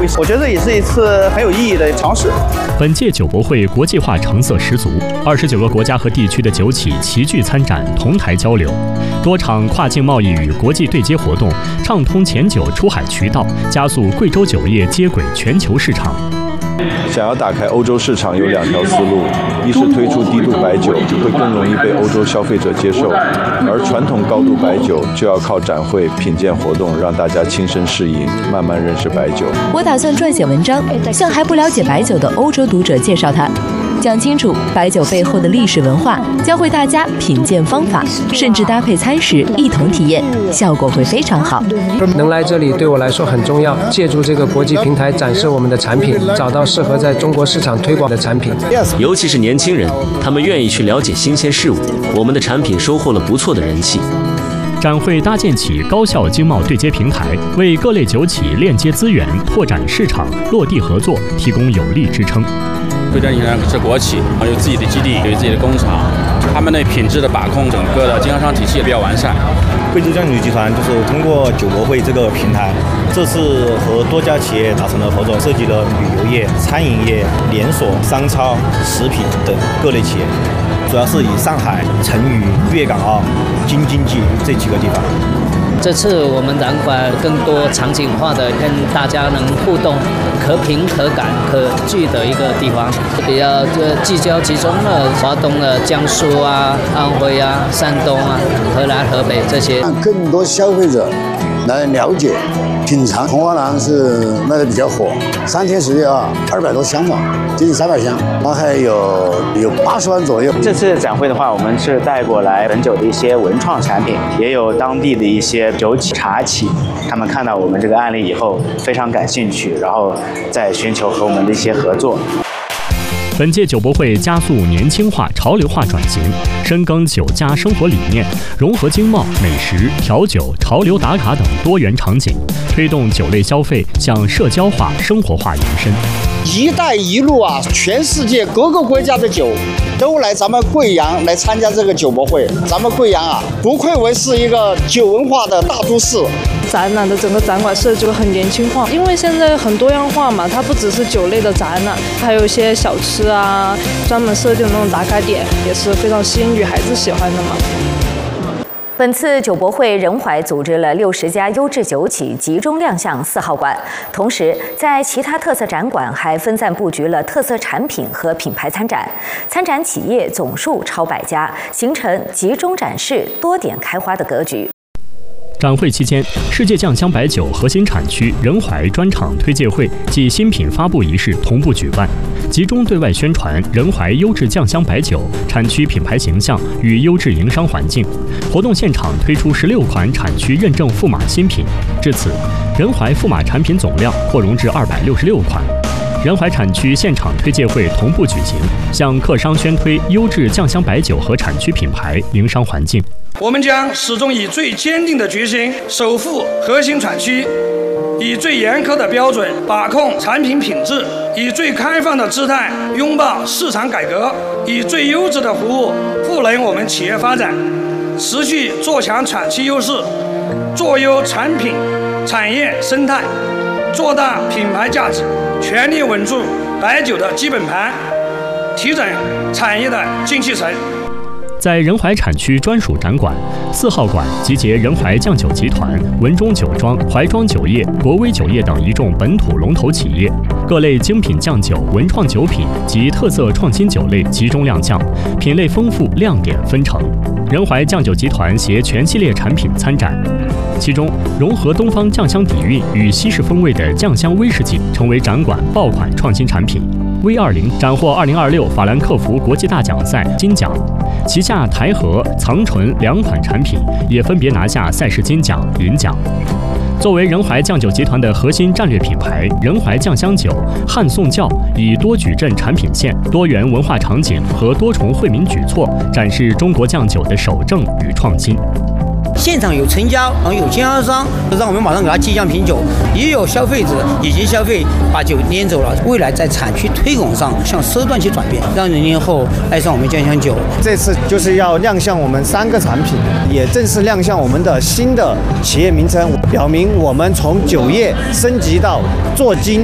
我觉得也是一次很有意义的尝试。 本届酒博会国际化成色十足，29个国家和地区的酒企齐聚参展，同台交流，多场跨境贸易与国际对接活动，畅通前酒出海渠道，加速贵州酒业接轨全球市场。 想要打开欧洲市场有2条思路，一是推出低度白酒，会更容易被欧洲消费者接受，而传统高度白酒就要靠展会、品鉴活动让大家亲身试饮，慢慢认识白酒。 我打算撰写文章，向还不了解白酒的欧洲读者介绍它，讲清楚白酒背后的历史文化，教会大家品鉴方法，甚至搭配餐食一同体验，效果会非常好。 能来这里对我来说很重要，借助这个国际平台展示我们的产品，找到适合在中国市场推广的产品。 尤其是年轻人，他们愿意去了解新鲜事物，我们的产品收获了不错的人气。 展会搭建起高效经贸对接平台，为各类酒企链接资源、拓展市场、落地合作提供有力支撑。 贵州银行是国企，有自己的基地，有自己的工厂，他们的品质的把控，整个的经销商体系也比较完善。 贵州酱酒集团就是通过酒博会这个平台，这次和多家企业达成了合作，涉及了旅游业、餐饮业、连锁、商超、食品等各类企业，主要是以上海、成渝、粤港澳、京津冀这几个地方。 这次我们展馆更多场景化的跟大家能互动、可品可感、可聚的一个地方，比较聚焦集中了华东的江苏啊、安徽啊、山东啊、河南、河北这些， 让更多消费者来了解、品尝。红花郎是卖的比较火，3天时间200多箱吧，接近300箱，然后还有80万左右。 这次展会的话，我们是带过来本酒的一些文创产品，也有当地的一些酒企、茶企，他们看到我们这个案例以后非常感兴趣，然后再寻求和我们的一些合作。 本届酒博会加速年轻化、潮流化转型，深耕酒家生活理念，融合经贸、美食、调酒、潮流打卡等多元场景，推动酒类消费向社交化、生活化延伸。 一带一路啊，全世界各个国家的酒都来咱们贵阳来参加这个酒博会。咱们贵阳啊，不愧为是一个酒文化的大都市。 展览的整个展馆设计很年轻化，因为现在很多样化嘛，它不只是酒类的展览，还有一些小吃啊，专门设定的那种打卡点，也是非常吸引女孩子喜欢的嘛。 本次酒博会，仁怀组织了60家优质酒企集中亮相4号馆，同时在其他特色展馆还分散布局了特色产品和品牌参展，参展企业总数超100家，形成集中展示、多点开花的格局。 展会期间，世界酱香白酒核心产区仁怀专场推介会暨新品发布仪式同步举办，集中对外宣传仁怀优质酱香白酒产区品牌形象与优质营商环境。活动现场推出16款产区认证富码新品，至此，仁怀富码产品总量扩容至266款。仁怀产区现场推介会同步举行，向客商宣推优质酱香白酒和产区品牌营商环境。 我们将始终以最坚定的决心守护核心产区，以最严苛的标准把控产品品质，以最开放的姿态拥抱市场改革，以最优质的服务赋能我们企业发展，持续做强产区优势，做优产品产业生态，做大品牌价值，全力稳住白酒的基本盘，提振产业的精气神。 在仁怀产区专属展馆4号馆，集结仁怀酱酒集团、文中酒庄、怀庄酒业、国威酒业等一众本土龙头企业，各类精品酱酒、文创酒品及特色创新酒类集中亮相，品类丰富，亮点纷呈。仁怀酱酒集团携全系列产品参展，其中融合东方酱香底蕴与西式风味的酱香威士忌成为展馆爆款创新产品。V20 斩获2026法兰克福国际大奖赛金奖，旗下台和、藏醇2款产品也分别拿下赛事金奖、银奖。作为仁怀酱酒集团的核心战略品牌，仁怀酱香酒汉颂窖以多矩阵产品线、多元文化场景和多重惠民举措，展示中国酱酒的守正与创新。 现场有成交，有经销商，让我们马上给他寄样品酒；也有消费者已经消费，把酒拈走了。未来在产区推广上向收段去转变，让00后爱上我们酱香酒。 这次就是要亮相我们3个产品，也正式亮相我们的新的企业名称，表明我们从酒业升级到做精。